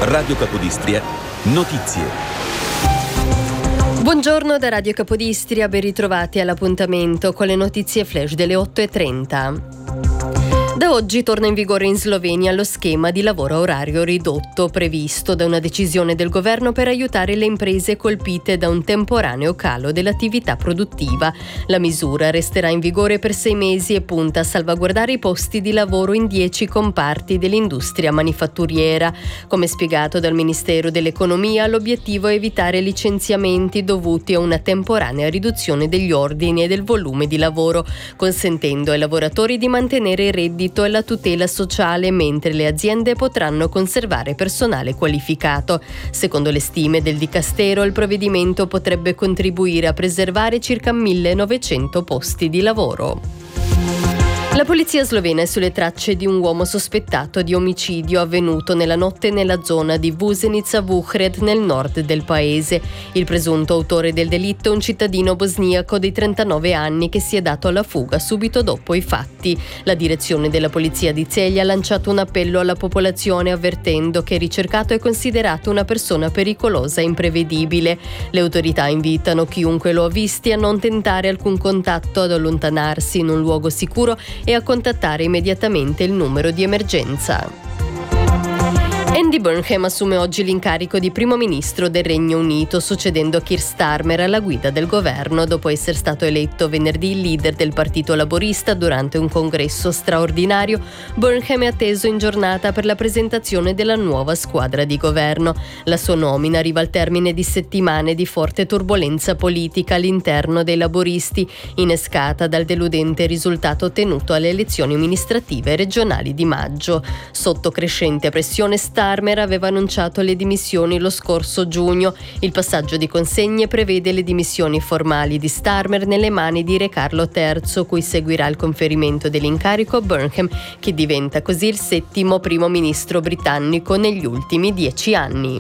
Radio Capodistria, notizie. Buongiorno da Radio Capodistria, ben ritrovati all'appuntamento con le notizie flash delle 8:30. Da oggi torna in vigore in Slovenia lo schema di lavoro a orario ridotto previsto da una decisione del governo per aiutare le imprese colpite da un temporaneo calo dell'attività produttiva. La misura resterà in vigore per 6 mesi e punta a salvaguardare i posti di lavoro in 10 comparti dell'industria manifatturiera. Come spiegato dal Ministero dell'Economia, l'obiettivo è evitare licenziamenti dovuti a una temporanea riduzione degli ordini e del volume di lavoro, consentendo ai lavoratori di mantenere il reddito e la tutela sociale, mentre le aziende potranno conservare personale qualificato. Secondo le stime del Dicastero, il provvedimento potrebbe contribuire a preservare circa 1900 posti di lavoro. La polizia slovena è sulle tracce di un uomo sospettato di omicidio avvenuto nella notte nella zona di Vusenica-Vuhred nel nord del paese. Il presunto autore del delitto è un cittadino bosniaco di 39 anni che si è dato alla fuga subito dopo i fatti. La direzione della polizia di Celje ha lanciato un appello alla popolazione avvertendo che il ricercato è considerato una persona pericolosa e imprevedibile. Le autorità invitano chiunque lo avvisti a non tentare alcun contatto, ad allontanarsi in un luogo sicuro e a contattare immediatamente il numero di emergenza. Andy Burnham assume oggi l'incarico di primo ministro del Regno Unito, succedendo Keir Starmer alla guida del governo, dopo essere stato eletto venerdì il leader del Partito Laborista durante un congresso straordinario. Burnham è atteso in giornata per la presentazione della nuova squadra di governo. La sua nomina arriva al termine di settimane di forte turbolenza politica all'interno dei laboristi, innescata dal deludente risultato ottenuto alle elezioni amministrative regionali di maggio. Sotto crescente pressione, Starmer aveva annunciato le dimissioni lo scorso giugno. Il passaggio di consegne prevede le dimissioni formali di Starmer nelle mani di Re Carlo III, cui seguirà il conferimento dell'incarico a Burnham, che diventa così il 7° primo ministro britannico negli ultimi 10 anni.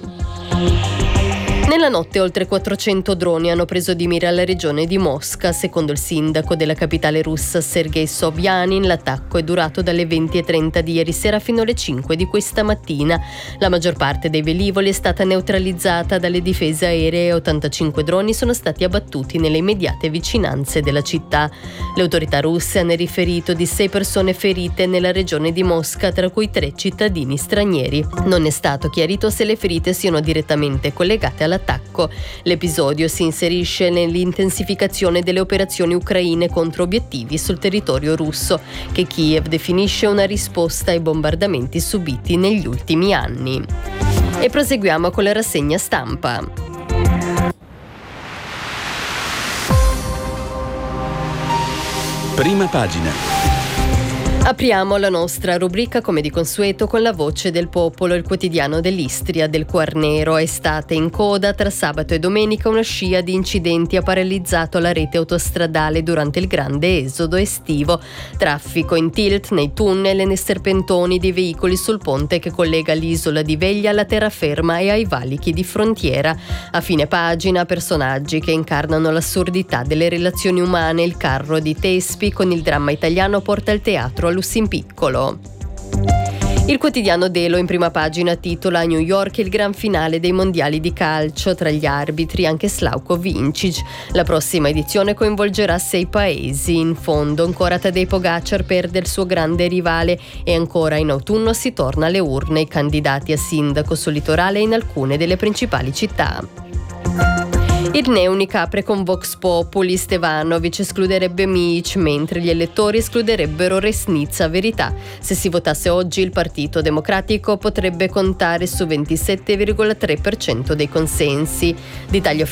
Nella notte oltre 400 droni hanno preso di mira la regione di Mosca. Secondo il sindaco della capitale russa Sergei Sobyanin, l'attacco è durato dalle 20:30 di ieri sera fino alle 5 di questa mattina. La maggior parte dei velivoli è stata neutralizzata dalle difese aeree e 85 droni sono stati abbattuti nelle immediate vicinanze della città. Le autorità russe hanno riferito di 6 persone ferite nella regione di Mosca, tra cui 3 cittadini stranieri. Non è stato chiarito se le ferite siano direttamente collegate all'attacco. L'episodio si inserisce nell'intensificazione delle operazioni ucraine contro obiettivi sul territorio russo, che Kiev definisce una risposta ai bombardamenti subiti negli ultimi anni. E proseguiamo con la rassegna stampa. Prima pagina. Apriamo la nostra rubrica come di consueto con la Voce del Popolo. Il quotidiano dell'Istria del Quarnero: è stata in coda tra sabato e domenica una scia di incidenti ha paralizzato la rete autostradale durante il grande esodo estivo. Traffico in tilt nei tunnel e nei serpentoni dei veicoli sul ponte che collega l'isola di Veglia alla terraferma e ai valichi di frontiera. A fine pagina, personaggi che incarnano l'assurdità delle relazioni umane. Il carro di Tespi con il dramma italiano porta il teatro in piccolo. Il quotidiano Delo in prima pagina titola: a New York il gran finale dei mondiali di calcio, tra gli arbitri anche Slavko Vincic. La prossima edizione coinvolgerà 6 paesi. In fondo ancora Tadej Pogačar perde il suo grande rivale e ancora in autunno si torna alle urne, i candidati a sindaco sul litorale in alcune delle principali città. Il Neunic apre con Vox Populi: Stevanovic escluderebbe Mic, mentre gli elettori escluderebbero Resnica Verità. Se si votasse oggi, il Partito Democratico potrebbe contare su 27,3% dei consensi. Di taglio